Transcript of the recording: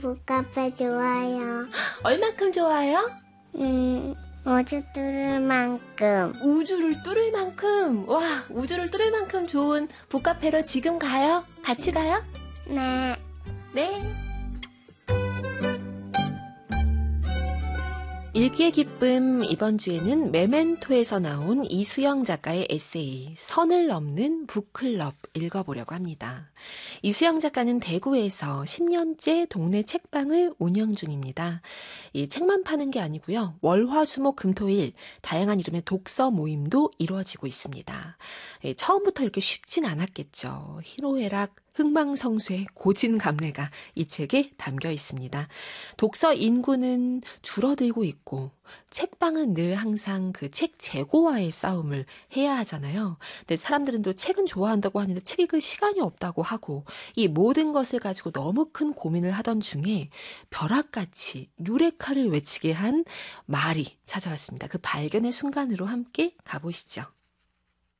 북카페 좋아요. 얼만큼 좋아요? 어제 뚫을 만큼. 우주를 뚫을 만큼. 와, 우주를 뚫을 만큼 좋은 북카페로 지금 가요? 같이 가요? 네. 네. 읽기의 기쁨, 이번 주에는 메멘토에서 나온 이수영 작가의 에세이 선을 넘는 북클럽 읽어보려고 합니다. 이수영 작가는 대구에서 10년째 동네 책방을 운영 중입니다. 이 책만 파는 게 아니고요. 월화수목 금토일 다양한 이름의 독서 모임도 이루어지고 있습니다. 처음부터 이렇게 쉽진 않았겠죠. 희로애락, 흥망성쇠, 고진감래가 이 책에 담겨 있습니다. 독서 인구는 줄어들고 있고 책방은 늘 항상 그 책 재고와의 싸움을 해야 하잖아요. 근데 사람들은 또 책은 좋아한다고 하는데 책 읽을 시간이 없다고 하고 이 모든 것을 가지고 너무 큰 고민을 하던 중에 벼락같이 유레카를 외치게 한 말이 찾아왔습니다. 그 발견의 순간으로 함께 가보시죠.